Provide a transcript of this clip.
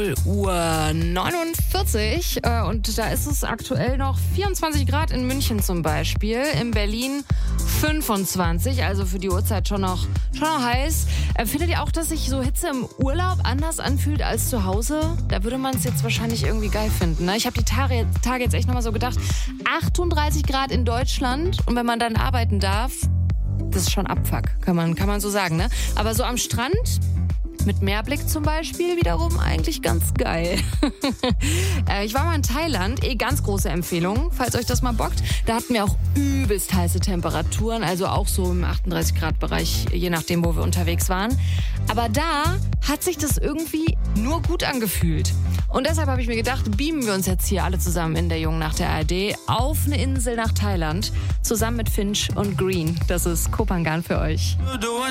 0:49 Uhr und da ist es aktuell noch 24 Grad in München zum Beispiel, in Berlin 25, also für die Uhrzeit schon noch heiß. Findet ihr auch, dass sich so Hitze im Urlaub anders anfühlt als zu Hause? Da würde man es jetzt wahrscheinlich irgendwie geil finden, ne? Ich habe die Tage jetzt echt nochmal so gedacht, 38 Grad in Deutschland und wenn man dann arbeiten darf, das ist schon Abfuck, kann man so sagen, ne? Aber so am Strand mit Meerblick zum Beispiel wiederum eigentlich ganz geil. Ich war mal in Thailand, ganz große Empfehlung, falls euch das mal bockt. Da hatten wir auch übelst heiße Temperaturen, also auch so im 38 Grad Bereich, je nachdem, wo wir unterwegs waren. Aber da hat sich das irgendwie nur gut angefühlt. Und deshalb habe ich mir gedacht, beamen wir uns jetzt hier alle zusammen in der Jungen nach der ARD auf eine Insel nach Thailand, zusammen mit Finch und Green. Das ist Koh Phangan für euch.